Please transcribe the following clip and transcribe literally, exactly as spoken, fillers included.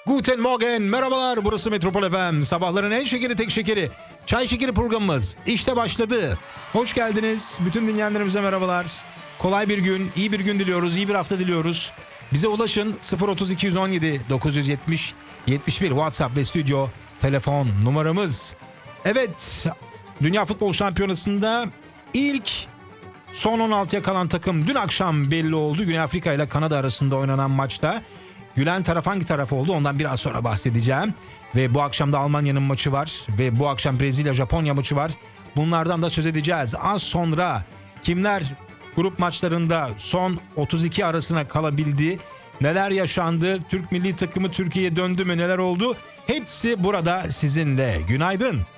Guten Morgen, merhabalar. Burası Metropol F M. Sabahların en şekeri tek şekeri. Çay Şekeri programımız işte başladı. Hoş geldiniz. Bütün dinleyenlerimize merhabalar. Kolay bir gün, iyi bir gün diliyoruz, iyi bir hafta diliyoruz. Bize ulaşın sıfır otuz iki on yedi dokuz yetmiş yetmiş bir WhatsApp ve stüdyo telefon numaramız. Evet, Dünya Futbol Şampiyonası'nda ilk son on altıya kalan takım dün akşam belli oldu. Güney Afrika ile Kanada arasında oynanan maçta. Gülen taraf hangi taraf oldu ondan biraz sonra bahsedeceğim. Ve bu akşam da Almanya'nın maçı var. Ve bu akşam Brezilya-Japonya maçı var. Bunlardan da söz edeceğiz. Az sonra kimler grup maçlarında son otuz iki arasına kalabildi? Neler yaşandı? Türk milli takımı Türkiye'ye döndü mü? Neler oldu? Hepsi burada sizinle. Günaydın.